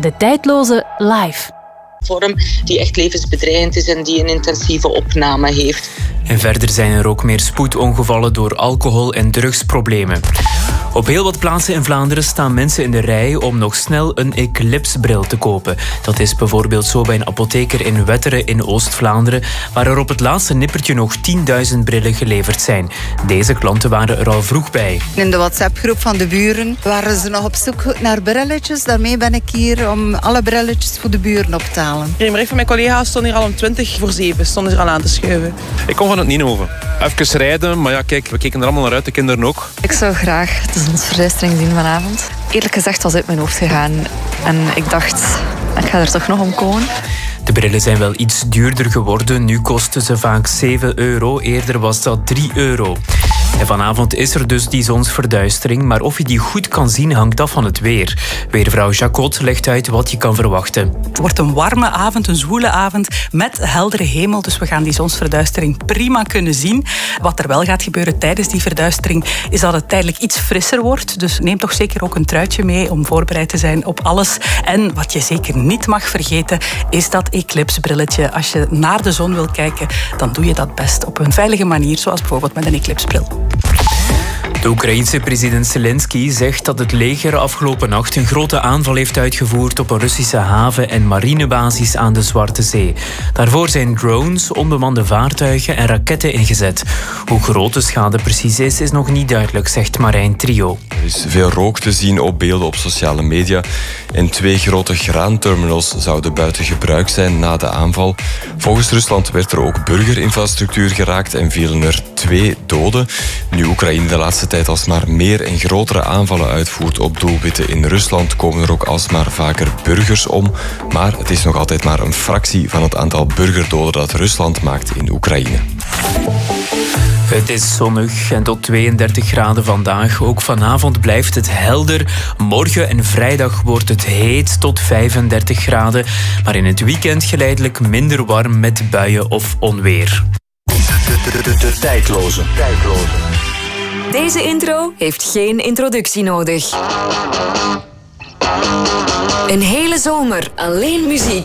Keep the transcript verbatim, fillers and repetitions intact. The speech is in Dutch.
De Tijdloze live. Vorm die echt levensbedreigend is en die een intensieve opname heeft. En verder zijn er ook meer spoedongevallen door alcohol- en drugsproblemen. Op heel wat plaatsen in Vlaanderen staan mensen in de rij om nog snel een Eclipse-bril te kopen. Dat is bijvoorbeeld zo bij een apotheker in Wetteren in Oost-Vlaanderen, waar er op het laatste nippertje nog tienduizend brillen geleverd zijn. Deze klanten waren er al vroeg bij. In de WhatsApp-groep van de buren waren ze nog op zoek naar brilletjes. Daarmee ben ik hier om alle brilletjes voor de buren op te halen. Een bericht van mijn collega's stond hier al om twintig voor zeven. Stonden ze er al aan te schuiven. Ik kom van het Nienhoven. Even rijden, maar ja, kijk, we keken er allemaal naar uit, de kinderen ook. Ik zou graag de zonsverduistering zien vanavond. Eerlijk gezegd was het uit mijn hoofd gegaan. En ik dacht, ik ga er toch nog om komen. De brillen zijn wel iets duurder geworden. Nu kosten ze vaak zeven euro. Eerder was dat drie euro. En vanavond is er dus die zonsverduistering. Maar of je die goed kan zien, hangt af van het weer. Weervrouw Jacot legt uit wat je kan verwachten. Het wordt een warme avond, een zwoele avond met heldere hemel. Dus we gaan die zonsverduistering prima kunnen zien. Wat er wel gaat gebeuren tijdens die verduistering is dat het tijdelijk iets frisser wordt. Dus neem toch zeker ook een truitje mee om voorbereid te zijn op alles. En wat je zeker niet mag vergeten is dat eclipsebrilletje. Als je naar de zon wil kijken, dan doe je dat best op een veilige manier, zoals bijvoorbeeld met een eclipsebril. De Oekraïense president Zelensky zegt dat het leger afgelopen nacht een grote aanval heeft uitgevoerd op een Russische haven- en marinebasis aan de Zwarte Zee. Daarvoor zijn drones, onbemande vaartuigen en raketten ingezet. Hoe groot de schade precies is, is nog niet duidelijk, zegt Marijn Trio. Er is veel rook te zien op beelden op sociale media. En twee grote graanterminals zouden buiten gebruik zijn na de aanval. Volgens Rusland werd er ook burgerinfrastructuur geraakt en vielen er twee doden. Nu Oekraïne de laatste tijd alsmaar meer en grotere aanvallen uitvoert op doelwitten in Rusland, komen er ook alsmaar vaker burgers om. Maar het is nog altijd maar een fractie van het aantal burgerdoden dat Rusland maakt in Oekraïne. Het is zonnig en tot tweeëndertig graden vandaag. Ook vanavond blijft het helder. Morgen en vrijdag wordt het heet tot vijfendertig graden. Maar in het weekend geleidelijk minder warm met buien of onweer. De, de, de, de tijdloze. tijdloze. Deze intro heeft geen introductie nodig. Een hele zomer alleen muziek